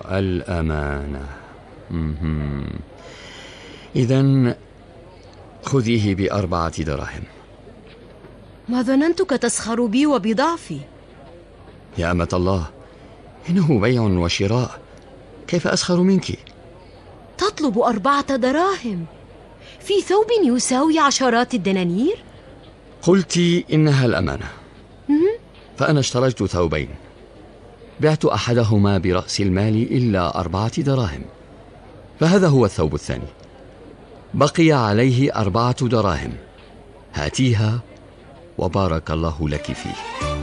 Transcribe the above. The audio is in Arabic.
الأمانة. إذن خذيه ب4 دراهم. ما ظننتك تسخر بي وبضعفي. يا أمة الله، إنه بيع وشراء، كيف أسخر منك؟ تطلب 4 دراهم في ثوب يساوي عشرات الدنانير؟ قلت إنها الأمانة، فأنا اشتريت ثوبين، بعت أحدهما برأس المال إلا 4 دراهم، فهذا هو الثوب الثاني، بقي عليه 4 دراهم، هاتيها وبارك الله لك فيه.